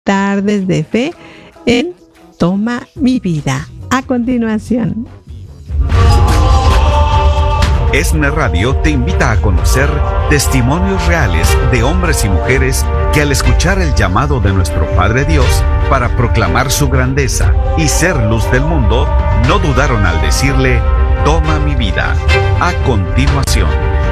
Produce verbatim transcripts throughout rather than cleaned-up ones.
Tardes de Fe en Toma mi Vida. A continuación, ESNE Radio te invita a conocer testimonios reales de hombres y mujeres que al escuchar el llamado de nuestro Padre Dios para proclamar su grandeza y ser luz del mundo, no dudaron al decirle: toma mi vida. A continuación.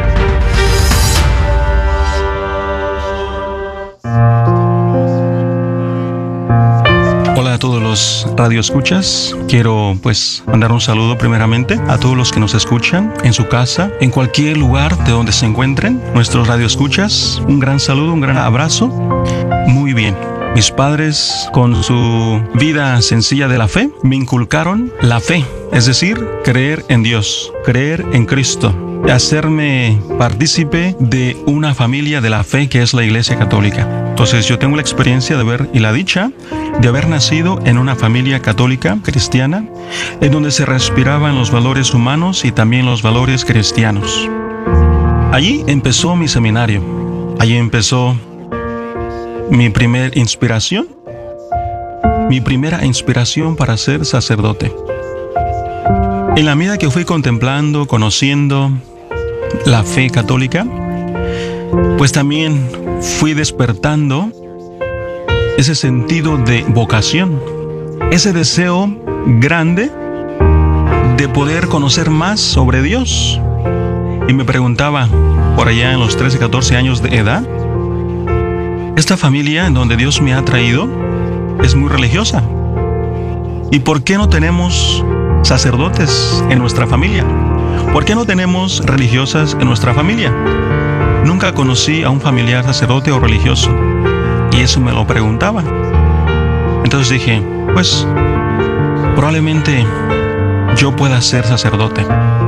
Hola a todos los radioescuchas. Quiero pues mandar un saludo primeramente a todos los que nos escuchan en su casa, en cualquier lugar de donde se encuentren nuestros radioescuchas. Un gran saludo, un gran abrazo. Muy bien. Mis padres, con su vida sencilla de la fe, me inculcaron la fe, es decir, creer en Dios, creer en Cristo, hacerme partícipe de una familia de la fe que es la Iglesia Católica. Entonces yo tengo la experiencia de ver y la dicha de haber nacido en una familia católica cristiana, en donde se respiraban los valores humanos y también los valores cristianos. Allí empezó mi seminario, allí empezó mi primera inspiración, mi primera inspiración para ser sacerdote. En la medida que fui contemplando, conociendo la fe católica, pues también fui despertando ese sentido de vocación, ese deseo grande de poder conocer más sobre Dios. Y me preguntaba, por allá en los trece, catorce años de edad, esta familia en donde Dios me ha traído es muy religiosa. ¿Y por qué no tenemos sacerdotes en nuestra familia? ¿Por qué no tenemos religiosas en nuestra familia? Nunca conocí a un familiar sacerdote o religioso, y eso me lo preguntaba. Entonces dije, pues probablemente yo pueda ser sacerdote.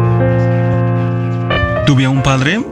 Tuve a un padre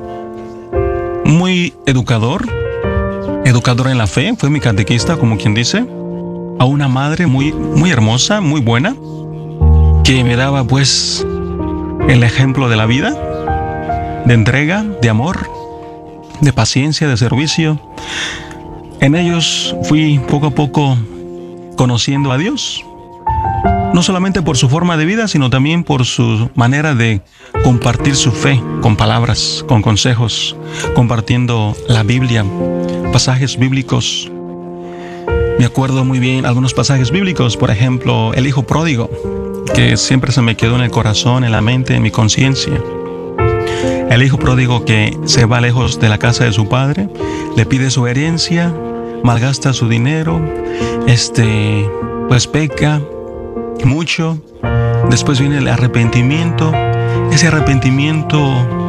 muy educador, educador en la fe, fue mi catequista, como quien dice. A una madre muy, muy hermosa, muy buena, que me daba pues el ejemplo de la vida, de entrega, de amor, de paciencia, de servicio. En ellos fui poco a poco conociendo a Dios, no solamente por su forma de vida, sino también por su manera de compartir su fe con palabras, con consejos, compartiendo la Biblia, pasajes bíblicos. Me acuerdo muy bien algunos pasajes bíblicos, por ejemplo, el hijo pródigo, que siempre se me quedó en el corazón, en la mente, en mi conciencia. El hijo pródigo que se va lejos de la casa de su padre, le pide su herencia, malgasta su dinero, este, pues peca mucho. Después viene el arrepentimiento, ese arrepentimiento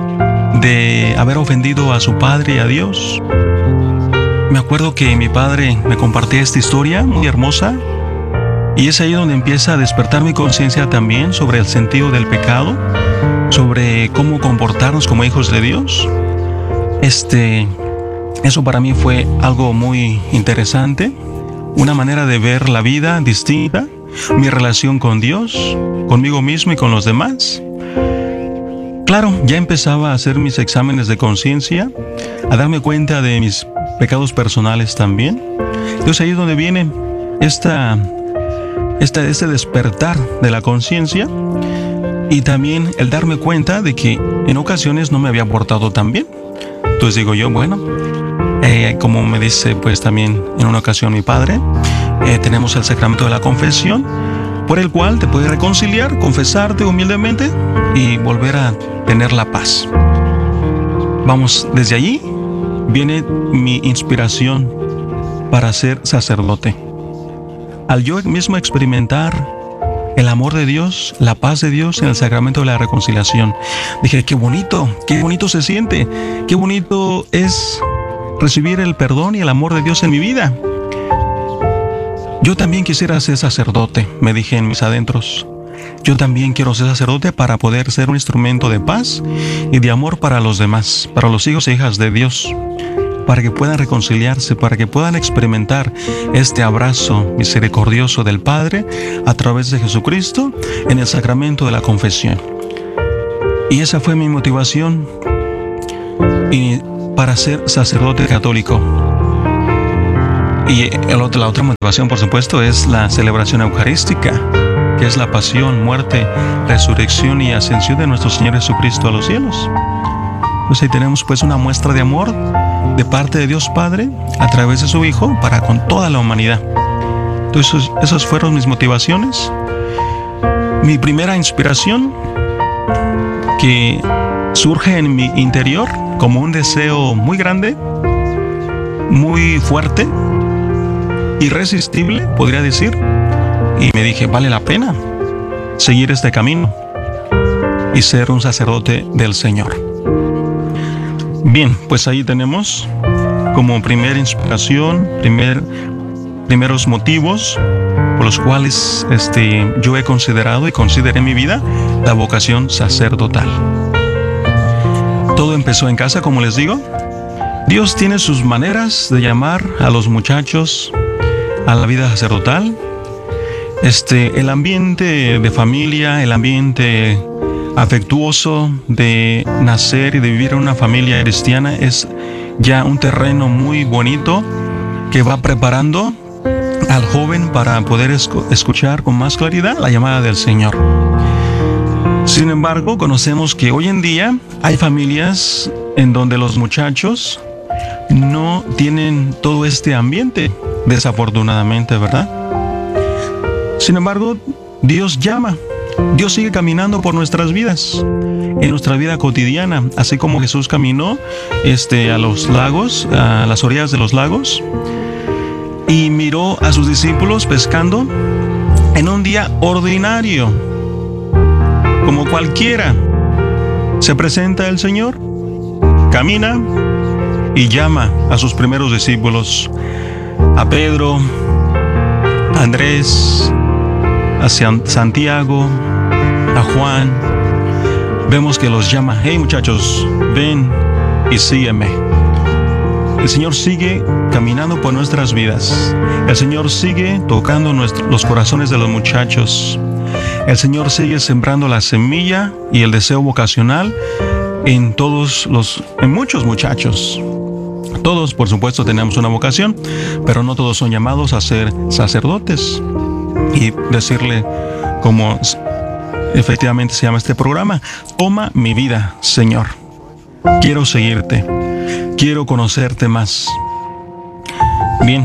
de haber ofendido a su padre y a Dios. Me acuerdo que mi padre me compartía esta historia muy hermosa, y es ahí donde empieza a despertar mi conciencia también sobre el sentido del pecado, sobre cómo comportarnos como hijos de Dios. Este, eso para mí fue algo muy interesante, una manera de ver la vida distinta, mi relación con Dios, conmigo mismo y con los demás. Claro, ya empezaba a hacer mis exámenes de conciencia, a darme cuenta de mis pecados personales también. Entonces ahí es donde viene esta, esta, este despertar de la conciencia, y también el darme cuenta de que en ocasiones no me había portado tan bien. Entonces digo yo, bueno, eh, como me dice pues también en una ocasión mi padre, eh, tenemos el sacramento de la confesión, por el cual te puedes reconciliar, confesarte humildemente y volver a tener la paz. Vamos, desde allí viene mi inspiración para ser sacerdote. Al yo mismo experimentar el amor de Dios, la paz de Dios en el sacramento de la reconciliación, dije, qué bonito, qué bonito se siente, qué bonito es recibir el perdón y el amor de Dios en mi vida. Yo también quisiera ser sacerdote, me dije en mis adentros. Yo también quiero ser sacerdote para poder ser un instrumento de paz y de amor para los demás, para los hijos e hijas de Dios, para que puedan reconciliarse, para que puedan experimentar este abrazo misericordioso del Padre a través de Jesucristo en el sacramento de la confesión. Y esa fue mi motivación y para ser sacerdote católico. Y el otro, la otra motivación, por supuesto, es la celebración eucarística, que es la pasión, muerte, resurrección y ascensión de nuestro Señor Jesucristo a los cielos. Pues ahí tenemos pues una muestra de amor de parte de Dios Padre a través de su Hijo para con toda la humanidad. Entonces, esas fueron mis motivaciones. Mi primera inspiración, que surge en mi interior como un deseo muy grande, muy fuerte, irresistible, podría decir. Y me dije, vale la pena seguir este camino y ser un sacerdote del Señor. Bien, pues ahí tenemos como primera inspiración, primer, primeros motivos por los cuales este, yo he considerado y consideré en mi vida la vocación sacerdotal. Todo empezó en casa, como les digo. Dios tiene sus maneras de llamar a los muchachos a la vida sacerdotal. Este, el ambiente de familia, el ambiente afectuoso de nacer y de vivir en una familia cristiana es ya un terreno muy bonito que va preparando al joven para poder escuchar con más claridad la llamada del Señor. Sin embargo, conocemos que hoy en día hay familias en donde los muchachos no tienen todo este ambiente, desafortunadamente, ¿verdad? Sin embargo, Dios llama. Dios sigue caminando por nuestras vidas, en nuestra vida cotidiana, así como Jesús caminó este, a los lagos, a las orillas de los lagos, y miró a sus discípulos pescando en un día ordinario, como cualquiera. Se presenta el Señor, camina y llama a sus primeros discípulos, a Pedro, a Andrés, a Santiago, a Juan. Vemos que los llama, hey muchachos, ven y sígueme. El Señor sigue caminando por nuestras vidas. El Señor sigue tocando nuestro, los corazones de los muchachos. El Señor sigue sembrando la semilla y el deseo vocacional en todos los, en muchos muchachos. Todos, por supuesto, tenemos una vocación, pero no todos son llamados a ser sacerdotes. Y decirle, como efectivamente se llama este programa, toma mi vida, Señor. Quiero seguirte. Quiero conocerte más. Bien,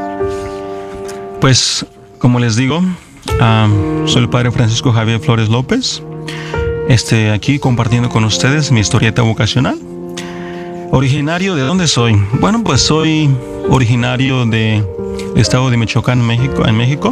pues como les digo, um, soy el Padre Francisco Javier Flores López, este, aquí compartiendo con ustedes mi historieta vocacional. ¿Originario de dónde soy? Bueno, pues soy originario del estado de Michoacán, México, en México.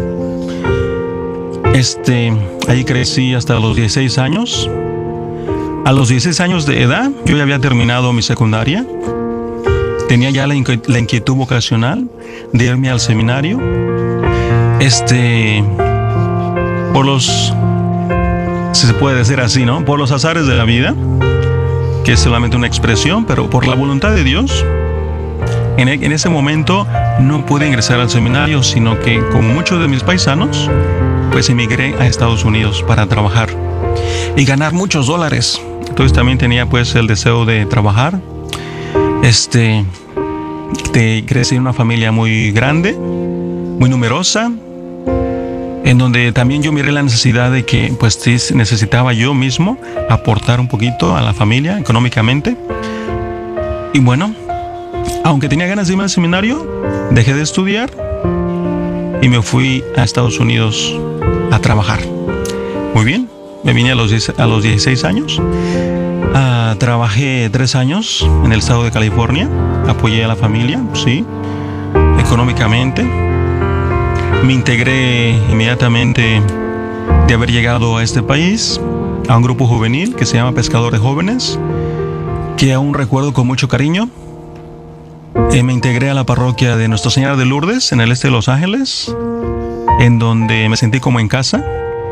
Este, ahí crecí hasta los dieciséis años. A los dieciséis años de edad, yo ya había terminado mi secundaria. Tenía ya la, inquiet- la inquietud vocacional de irme al seminario. Este, por los, si se puede decir así, ¿no? Por los azares de la vida, que es solamente una expresión, pero por la voluntad de Dios, en, e- en ese momento no pude ingresar al seminario, sino que, como muchos de mis paisanos, pues emigré a Estados Unidos para trabajar y ganar muchos dólares. Entonces también tenía pues el deseo de trabajar. Este, de crecí en una familia muy grande, muy numerosa, en donde también yo miré la necesidad de que pues sí, necesitaba yo mismo aportar un poquito a la familia económicamente. Y bueno, aunque tenía ganas de irme al seminario, dejé de estudiar y me fui a Estados Unidos a trabajar. Muy bien, me vine a los, diez, a los dieciséis años. Uh, trabajé tres años en el estado de California. Apoyé a la familia, sí, económicamente. Me integré inmediatamente de haber llegado a este país a un grupo juvenil que se llama Pescadores Jóvenes, que aún recuerdo con mucho cariño. Eh, me integré a la parroquia de Nuestra Señora de Lourdes en el este de Los Ángeles, en donde me sentí como en casa.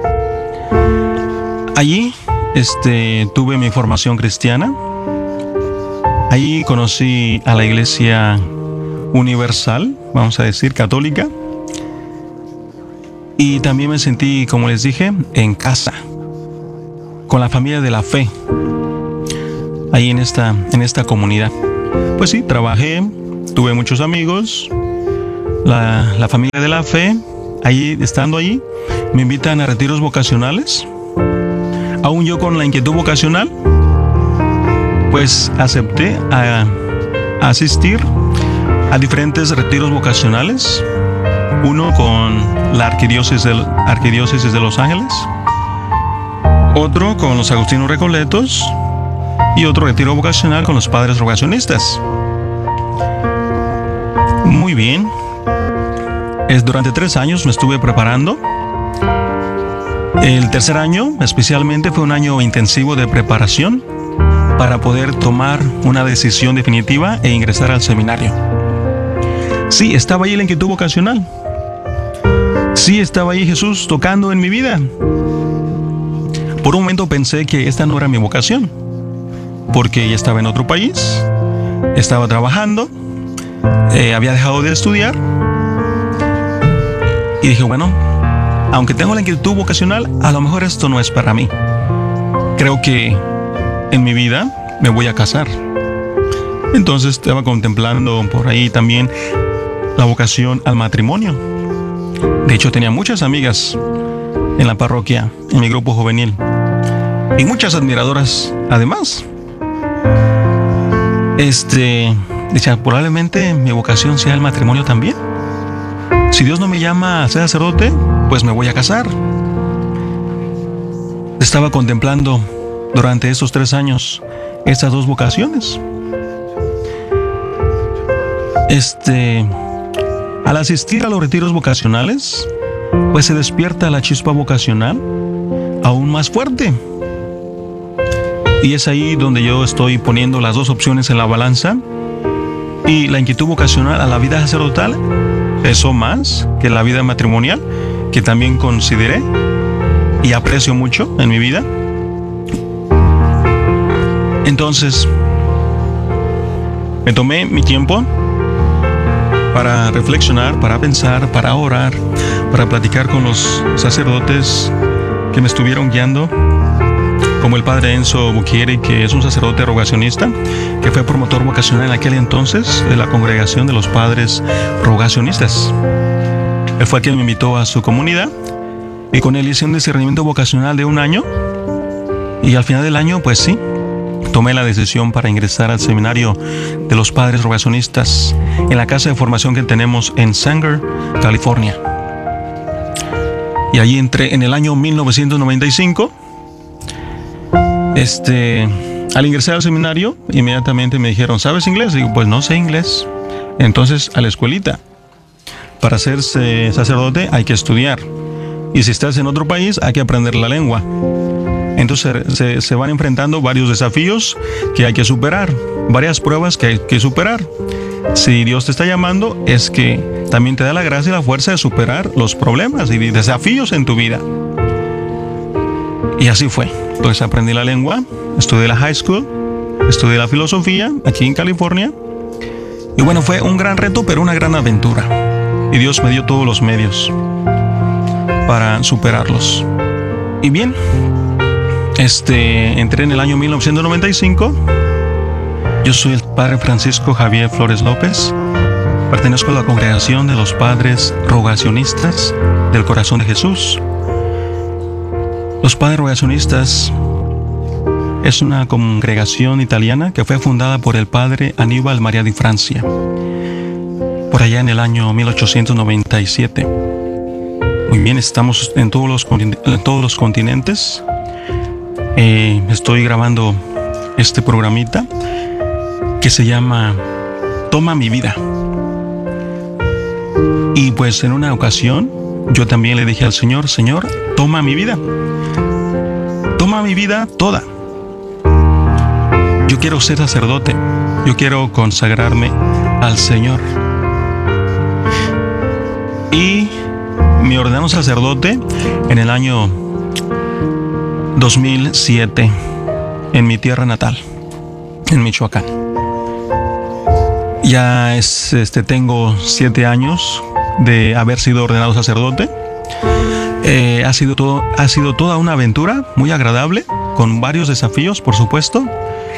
Allí este, tuve mi formación cristiana. Allí conocí a la Iglesia Universal, vamos a decir, católica. Y también me sentí, como les dije, en casa, con la familia de la fe, ahí en esta, en esta comunidad. Pues sí, trabajé, tuve muchos amigos, la, la familia de la fe, ahí, estando allí, me invitan a retiros vocacionales. Aún yo con la inquietud vocacional, pues acepté a, a asistir a diferentes retiros vocacionales. Uno con la arquidiócesis de, arquidiócesis de Los Ángeles, otro con los agustinos recoletos y otro retiro vocacional con los padres rogacionistas. Muy bien. Es, durante tres años me estuve preparando. El tercer año especialmente fue un año intensivo de preparación para poder tomar una decisión definitiva e ingresar al seminario. Sí, estaba ahí la inquietud vocacional. Sí, estaba ahí Jesús tocando en mi vida. Por un momento pensé que esta no era mi vocación, porque ya estaba en otro país, estaba trabajando, eh, había dejado de estudiar, y dije, bueno, aunque tengo la inquietud vocacional, a lo mejor esto no es para mí. Creo que en mi vida me voy a casar. Entonces estaba contemplando por ahí también la vocación al matrimonio. De hecho, tenía muchas amigas en la parroquia, en mi grupo juvenil, y muchas admiradoras además. Este, decía, probablemente mi vocación sea el matrimonio también. Si Dios no me llama a ser sacerdote, pues me voy a casar. Estaba contemplando durante estos tres años estas dos vocaciones. Este, al asistir a los retiros vocacionales, pues se despierta la chispa vocacional aún más fuerte. Y es ahí donde yo estoy poniendo las dos opciones en la balanza, y la inquietud vocacional a la vida sacerdotal pesó más que la vida matrimonial, que también consideré y aprecio mucho en mi vida. Entonces, me tomé mi tiempo para reflexionar, para pensar, para orar, para platicar con los sacerdotes que me estuvieron guiando, como el padre Enzo Buchieri, que es un sacerdote rogacionista, que fue promotor vocacional en aquel entonces de la congregación de los padres rogacionistas. Él fue quien me invitó a su comunidad, y con él hice un discernimiento vocacional de un año, y al final del año, pues sí, tomé la decisión para ingresar al seminario de los padres rogacionistas en la casa de formación que tenemos en Sanger, California. Y allí entré en el año mil novecientos noventa y cinco. Este, al ingresar al seminario, inmediatamente me dijeron, ¿sabes inglés? Digo, pues no sé inglés. Entonces, a la escuelita. Para hacerse sacerdote hay que estudiar. Y si estás en otro país, hay que aprender la lengua. Entonces se, se van enfrentando varios desafíos que hay que superar, varias pruebas que hay que superar. Si Dios te está llamando, es que también te da la gracia y la fuerza de superar los problemas y desafíos en tu vida. Y así fue. Entonces aprendí la lengua, estudié la high school, estudié la filosofía aquí en California. Y bueno, fue un gran reto, pero una gran aventura. Y Dios me dio todos los medios para superarlos. Y bien, este, entré en el año mil novecientos noventa y cinco. Yo soy el padre Francisco Javier Flores López. Pertenezco a la congregación de los padres rogacionistas del Corazón de Jesús. Los padres rogacionistas es una congregación italiana que fue fundada por el padre Aníbal María di Francia, por allá en el año mil ochocientos noventa y siete. Muy bien, estamos en todos los, en todos los continentes. Eh, estoy grabando este programita que se llama Toma mi vida. Y pues en una ocasión yo también le dije al Señor, Señor, toma mi vida. Toma mi vida toda. Yo quiero ser sacerdote. Yo quiero consagrarme al Señor. Y me ordenaron sacerdote en el año dos mil siete, en mi tierra natal, en Michoacán. Ya es, este, tengo siete años de haber sido ordenado sacerdote. Eh, ha sido todo, ha sido toda una aventura muy agradable, con varios desafíos, por supuesto,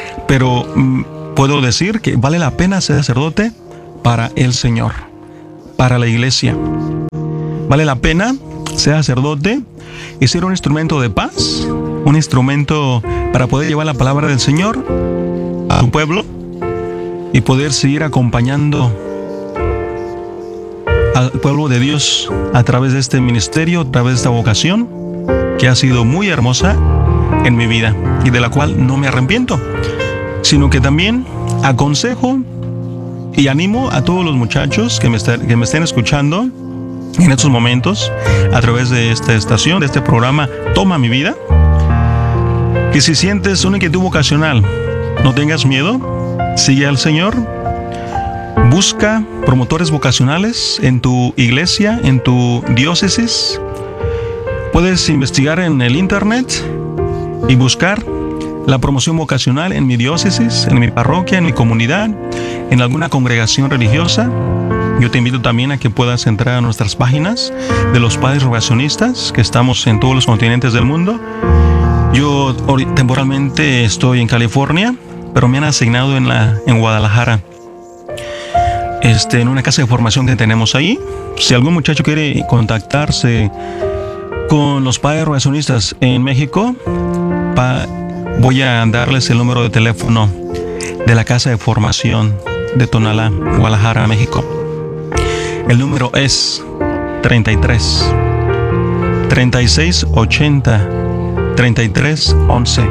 pero mm, puedo decir que vale la pena ser sacerdote para el Señor, para la iglesia. Vale la pena ser sacerdote y ser un instrumento de paz, un instrumento para poder llevar la palabra del Señor a su pueblo y poder seguir acompañando al pueblo de Dios a través de este ministerio, a través de esta vocación que ha sido muy hermosa en mi vida y de la cual no me arrepiento, sino que también aconsejo y animo a todos los muchachos que me, est- que me estén escuchando en estos momentos a través de esta estación, de este programa Toma mi vida, que si sientes una inquietud vocacional, no tengas miedo, sigue al Señor, busca promotores vocacionales en tu iglesia, en tu diócesis. Puedes investigar en el internet y buscar la promoción vocacional en mi diócesis, en mi parroquia, en mi comunidad, en alguna congregación religiosa. Yo te invito también a que puedas entrar a nuestras páginas de los padres rogacionistas, que estamos en todos los continentes del mundo. Yo temporalmente estoy en California, pero me han asignado en, la, en Guadalajara, este, en una casa de formación que tenemos ahí. Si algún muchacho quiere contactarse con los padres rogacionistas en México, pa, voy a darles el número de teléfono de la casa de formación de Tonalá, Guadalajara, México. El número es treinta y tres, treinta y seis, ochenta, treinta y tres, once.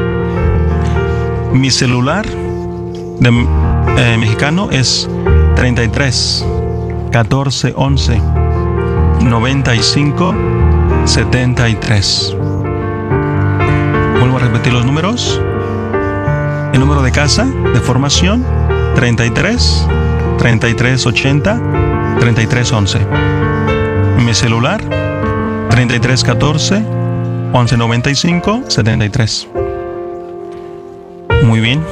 Mi celular de, eh, mexicano es treinta y tres, catorce, once, noventa y cinco, setenta y tres. Vuelvo a repetir los números. El número de casa de formación treinta y tres, treinta y tres, ochenta, treinta y tres, once. Mi celular treinta y tres, catorce, once, noventa y cinco, setenta y tres. Muy bien.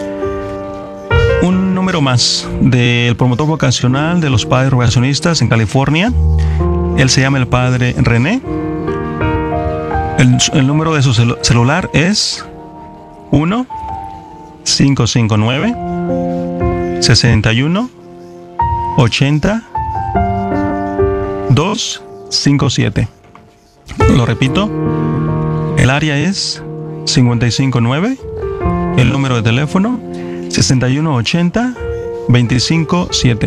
Un número más del promotor vocacional de los padres rogacionistas en California. Él se llama el padre René. El, el número de su celu- celular es uno, cinco cinco nueve, sesenta y uno, ochenta, dos cinco siete. Lo repito, el área es cincuenta y cinco nueve, el número de teléfono sesenta y uno ochenta, veinticinco siete.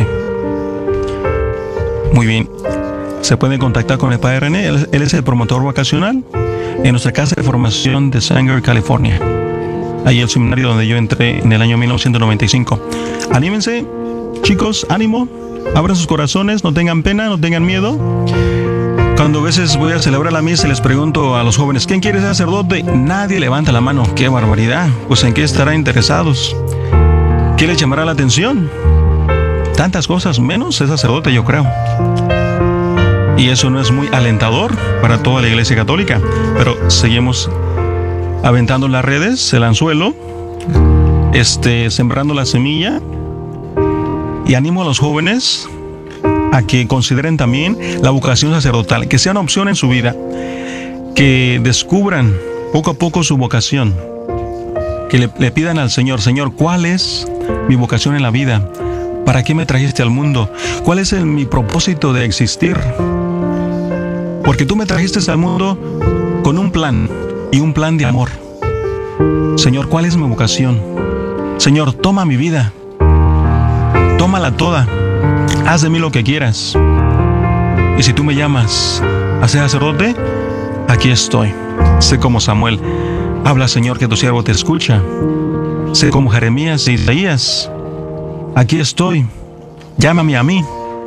Muy bien, se puede contactar con el padre René. Él, él es el promotor vocacional en nuestra casa de formación de Sanger, California. Ahí el seminario donde yo entré en el año mil novecientos noventa y cinco. Anímense, chicos, ánimo, abran sus corazones, no tengan pena, no tengan miedo. Cuando a veces voy a celebrar la misa y les pregunto a los jóvenes, ¿quién quiere ser sacerdote? Nadie levanta la mano. ¡Qué barbaridad! Pues ¿en qué estarán interesados? ¿Qué les llamará la atención? Tantas cosas menos ser sacerdote, yo creo. Y eso no es muy alentador para toda la Iglesia Católica. Pero seguimos aventando las redes, el anzuelo, este, sembrando la semilla. Y animo a los jóvenes a que consideren también la vocación sacerdotal, que sea una opción en su vida, que descubran poco a poco su vocación, que le, le pidan al Señor, Señor, ¿cuál es mi vocación en la vida? ¿Para qué me trajiste al mundo? ¿Cuál es el, mi propósito de existir? Porque tú me trajiste al mundo con un plan y un plan de amor. Señor, ¿cuál es mi vocación? Señor, toma mi vida, tómala toda. Haz de mí lo que quieras. Y si tú me llamas a ser sacerdote, aquí estoy. Sé como Samuel. Habla, Señor, que tu siervo te escucha. Sé como Jeremías e Isaías. Aquí estoy. Llámame a mí.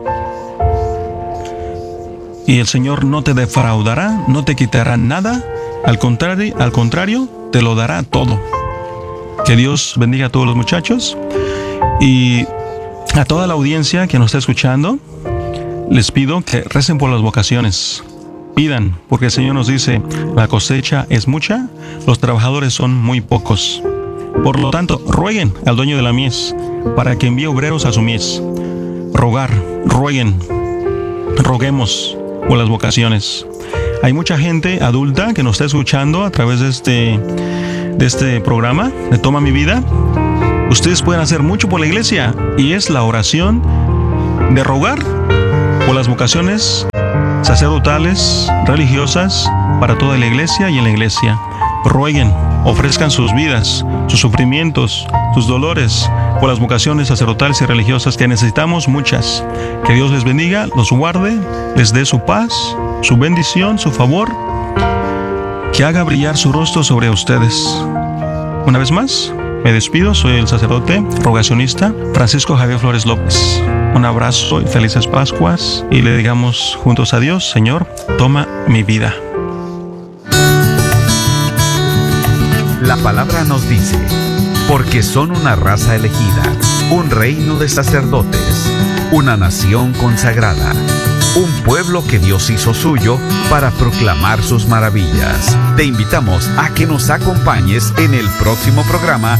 Y el Señor no te defraudará, no te quitará nada. Al contrario, al contrario, te lo dará todo. Que Dios bendiga a todos los muchachos. Y a toda la audiencia que nos está escuchando, les pido que recen por las vocaciones. Pidan, porque el Señor nos dice, la cosecha es mucha, los trabajadores son muy pocos. Por lo tanto, rueguen al dueño de la mies para que envíe obreros a su mies. Rogar, rueguen, roguemos por las vocaciones. Hay mucha gente adulta que nos está escuchando a través de este, de este programa de Toma mi vida. Ustedes pueden hacer mucho por la iglesia y es la oración de rogar por las vocaciones sacerdotales, religiosas, para toda la iglesia y en la iglesia. Rueguen, ofrezcan sus vidas, sus sufrimientos, sus dolores, por las vocaciones sacerdotales y religiosas, que necesitamos muchas. Que Dios les bendiga, los guarde, les dé su paz, su bendición, su favor, que haga brillar su rostro sobre ustedes. Una vez más, me despido, soy el sacerdote rogacionista Francisco Javier Flores López. Un abrazo y felices Pascuas, y le digamos juntos a Dios: Señor, toma mi vida. La palabra nos dice: porque son una raza elegida, un reino de sacerdotes, una nación consagrada, un pueblo que Dios hizo suyo para proclamar sus maravillas. Te invitamos a que nos acompañes en el próximo programa